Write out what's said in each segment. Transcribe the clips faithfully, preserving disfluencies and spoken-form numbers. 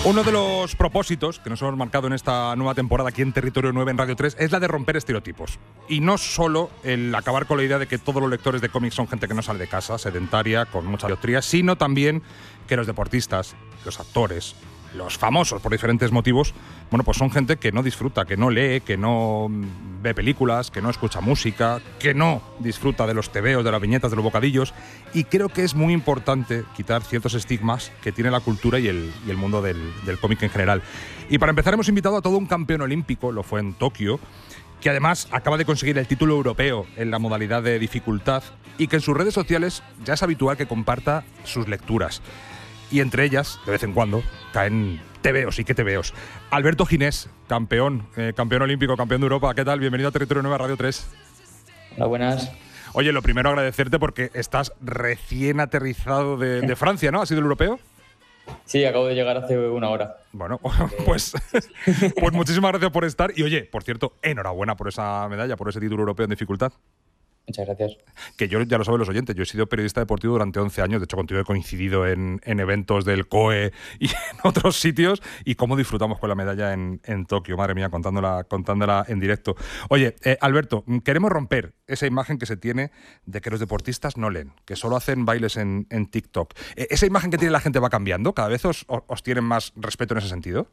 Uno de los propósitos que nos hemos marcado en esta nueva temporada aquí en Territorio nueve en Radio tres es la de romper estereotipos. Y no solo el acabar con la idea de que todos los lectores de cómics son gente que no sale de casa, sedentaria, con mucha dioptría, sino también que los deportistas, los actores, los famosos por diferentes motivos, bueno, pues son gente que no disfruta, que no lee, que no ve películas, que no escucha música, que no disfruta de los tebeos, de las viñetas, de los bocadillos. Y creo que es muy importante quitar ciertos estigmas que tiene la cultura y el, y el mundo del, del cómic en general. Y para empezar hemos invitado a todo un campeón olímpico, lo fue en Tokio, que además acaba de conseguir el título europeo en la modalidad de dificultad y que en sus redes sociales ya es habitual que comparta sus lecturas. Y entre ellas, de vez en cuando, caen tebeos y qué tebeos. Alberto Ginés, campeón, eh, campeón olímpico, campeón de Europa. ¿Qué tal? Bienvenido a Territorio nueve, Radio tres. Hola, buenas. Oye, lo primero agradecerte porque estás recién aterrizado de, de Francia, ¿no? ¿Ha sido el europeo? Sí, acabo de llegar hace una hora. Bueno, pues, pues muchísimas gracias por estar. Y oye, por cierto, enhorabuena por esa medalla, por ese título europeo en dificultad. Muchas gracias. Que yo, ya lo saben los oyentes, yo he sido periodista deportivo durante once años, de hecho contigo he coincidido en, en eventos del C O E y en otros sitios, y cómo disfrutamos con la medalla en, en Tokio, madre mía, contándola, contándola en directo. Oye, eh, Alberto, queremos romper esa imagen que se tiene de que los deportistas no leen, que solo hacen bailes en, en TikTok. Eh, ¿Esa imagen que tiene la gente va cambiando? ¿Cada vez os, os tienen más respeto en ese sentido?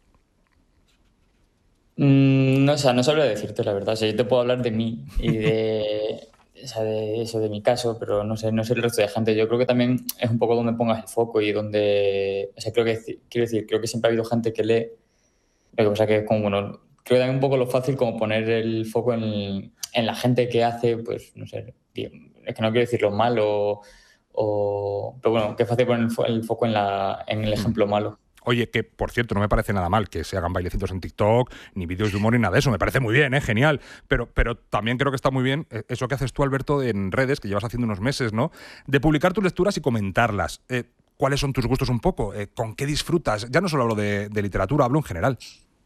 Mm, no, o sea, no sabría decirte la verdad. O sea, yo te puedo hablar de mí y de... O sea, de eso, de mi caso, pero no sé, no sé el resto de gente. Yo creo que también es un poco donde pongas el foco y donde... O sea, creo que, quiero decir, creo que siempre ha habido gente que lee. Lo que pasa que es como, bueno, creo que también un poco lo fácil como poner el foco en, en la gente que hace, pues, no sé, es que no quiero decir lo malo, o, pero bueno, que es fácil poner el, fo el foco en, la, en el ejemplo malo. Oye, que por cierto, no me parece nada mal que se hagan bailecitos en TikTok, ni vídeos de humor, ni nada de eso. Me parece muy bien, ¿eh? Genial. Pero, pero también creo que está muy bien eso que haces tú, Alberto, en redes, que llevas haciendo unos meses, ¿no? De publicar tus lecturas y comentarlas. Eh, ¿Cuáles son tus gustos un poco? Eh, ¿Con qué disfrutas? Ya no solo hablo de, de literatura, hablo en general.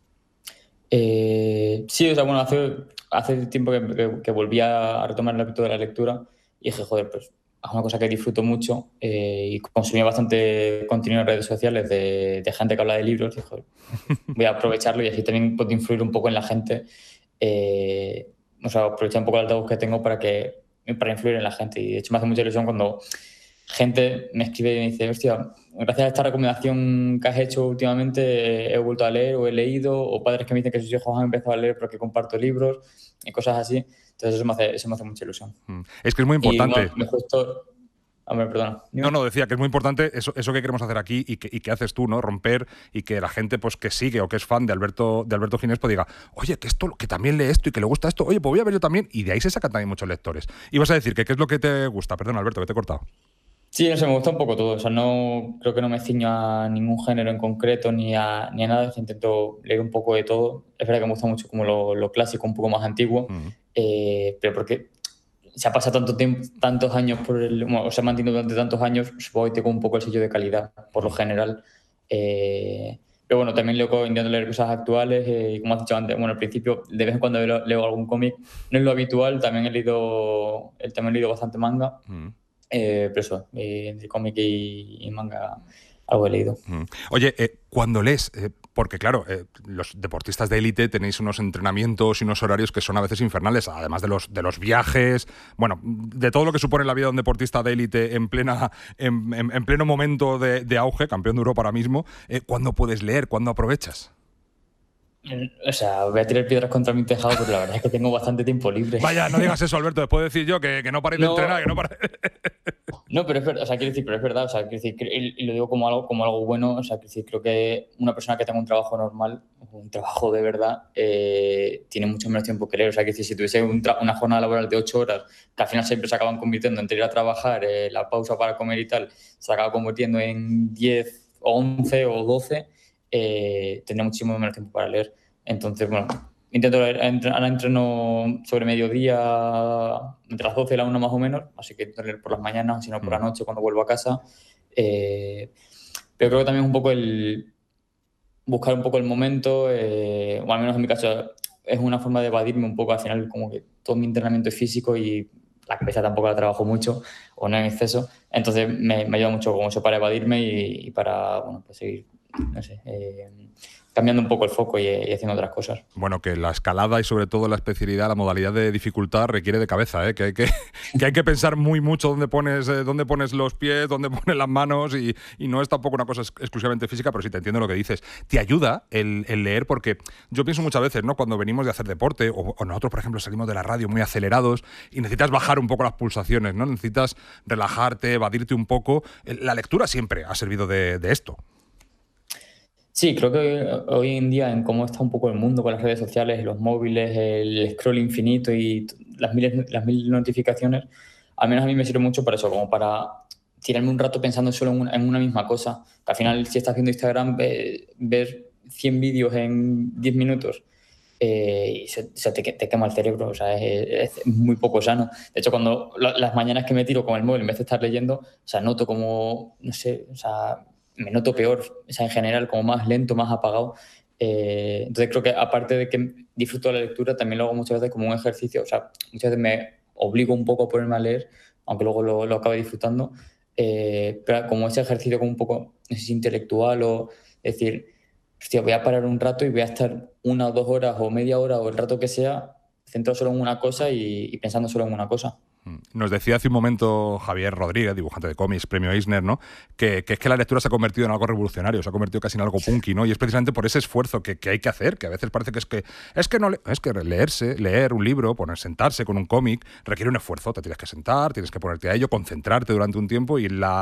Eh, sí, o sea, bueno, hace, hace tiempo que, que, que volví a retomar el hábito de la lectura y dije, joder, pues es una cosa que disfruto mucho eh, y consumía bastante contenido en redes sociales de, de gente que habla de libros. Y dije, voy a aprovecharlo y así también puedo influir un poco en la gente. Eh, o sea, aprovechar un poco el altavoz que tengo para, que, para influir en la gente. Y de hecho me hace mucha ilusión cuando gente me escribe y me dice, hostia, gracias a esta recomendación que has hecho últimamente he vuelto a leer o he leído, o padres que me dicen que sus hijos han empezado a leer porque comparto libros y cosas así. Entonces eso me hace, eso me hace mucha ilusión. Es que es muy importante. Y, bueno, me justo... Hombre, perdona. No, no, decía que es muy importante eso, eso que queremos hacer aquí y que, y que haces tú, ¿no? Romper y que la gente pues que sigue o que es fan de Alberto, de Alberto Ginés pues diga, oye, que esto, que también lee esto y que le gusta esto, oye, pues voy a ver yo también. Y de ahí se sacan también muchos lectores. Y vas a decir que qué es lo que te gusta. Perdón, Alberto, que te he cortado. Sí, no sé, me gusta un poco todo. O sea, no creo que no me ciño a ningún género en concreto ni a, ni a nada. Intento leer un poco de todo. Es verdad que me gusta mucho como lo, lo clásico, un poco más antiguo, uh-huh. eh, pero porque se ha pasado tanto tiempo, tantos años por el, bueno, o se ha mantenido durante tantos años, supongo que tengo un poco el sello de calidad, por lo general. Eh, pero bueno, también leo, intento leer cosas actuales eh, y como has dicho antes, bueno, al principio de vez en cuando leo, leo algún cómic. No es lo habitual, también he leído, también he leído bastante manga. Uh-huh. Eh, pero eso, eh, de cómic y, y manga algo he leído. Mm. Oye, eh, cuando lees, eh, porque claro, eh, los deportistas de élite tenéis unos entrenamientos y unos horarios que son a veces infernales, además de los, de los viajes, bueno, de todo lo que supone la vida de un deportista de élite en, plena, en, en, en pleno momento de, de auge, campeón de Europa ahora mismo, eh, ¿cuándo puedes leer? ¿Cuándo aprovechas? O sea, voy a tirar piedras contra mi tejado, pero la verdad es que tengo bastante tiempo libre. Vaya, no digas eso, Alberto. Después decir yo que, que no paréis no, de entrenar, que no paréis... No, pero es verdad, o sea, quiero decir, pero es verdad, o sea, quiero decir, y lo digo como algo, como algo bueno, o sea, quiero decir, creo que una persona que tenga un trabajo normal, un trabajo de verdad, eh, tiene mucho menos tiempo que leer. O sea, quiero decir, si tuviese un una jornada laboral de ocho horas, que al final siempre se acaban convirtiendo entre ir a trabajar, eh, la pausa para comer y tal, se acaba convirtiendo en diez o once o doce, eh, tendría muchísimo menos tiempo para leer. Entonces, bueno, intento leer, ahora entreno sobre mediodía, entre las doce y la una más o menos, así que intento leer por las mañanas, si no por la noche cuando vuelvo a casa. Eh, pero creo que también es un poco el buscar un poco el momento, eh, o al menos en mi caso es una forma de evadirme un poco. Al final como que todo mi entrenamiento es físico y la cabeza tampoco la trabajo mucho o no en exceso, entonces me, me ayuda mucho como eso para evadirme y, y para, bueno, pues seguir no sé, eh, cambiando un poco el foco y, y haciendo otras cosas. Bueno, que la escalada y sobre todo la especialidad, la modalidad de dificultad requiere de cabeza, ¿eh? que, hay que, que hay que pensar muy mucho dónde pones, eh, dónde pones los pies, dónde pones las manos y, y no es tampoco una cosa exclusivamente física, pero sí te entiendo lo que dices. ¿Te ayuda el, el leer? Porque yo pienso muchas veces, ¿no? Cuando venimos de hacer deporte o, o nosotros, por ejemplo, salimos de la radio muy acelerados y necesitas bajar un poco las pulsaciones, ¿no? Necesitas relajarte, evadirte un poco. La lectura siempre ha servido de, de esto. Sí, creo que hoy en día, en cómo está un poco el mundo con las redes sociales, los móviles, el scroll infinito y las mil, las mil notificaciones, al menos a mí me sirve mucho para eso, como para tirarme un rato pensando solo en una, en una misma cosa. Que al final, si estás viendo Instagram, ve, ver cien vídeos en diez minutos eh, y se, se te, te quema el cerebro, o sea, es, es muy poco sano. De hecho, cuando la, las mañanas que me tiro con el móvil en vez de estar leyendo, o sea, noto como, no sé, o sea, me noto peor, o sea, en general, como más lento, más apagado. Eh, entonces creo que aparte de que disfruto de la lectura, también lo hago muchas veces como un ejercicio, o sea, muchas veces me obligo un poco a ponerme a leer, aunque luego lo, lo acabe disfrutando, eh, pero como ese ejercicio como un poco, no sé si intelectual o decir, hostia, voy a parar un rato y voy a estar una o dos horas o media hora o el rato que sea centrado solo en una cosa y, y pensando solo en una cosa. Nos decía hace un momento Javier Rodríguez, dibujante de cómics, premio Eisner, ¿no? Que, que es que la lectura se ha convertido en algo revolucionario, se ha convertido casi en algo punky, ¿no? Y es precisamente por ese esfuerzo que, que hay que hacer, que a veces parece que es que es que no le, es que leerse, leer un libro, poner, sentarse con un cómic requiere un esfuerzo. Te tienes que sentar, tienes que ponerte a ello, concentrarte durante un tiempo y la